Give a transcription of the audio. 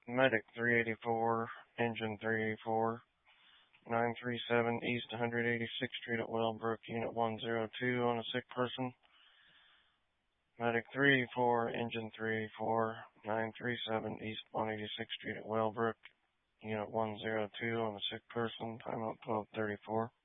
Medic 384, Engine 384, 937 East 186th Street at Wellbrook, Unit 102 on a sick person. Medic 384, Engine 384, 937 East 186th Street at Wellbrook, Unit 102 on a sick person. Time out 12:34.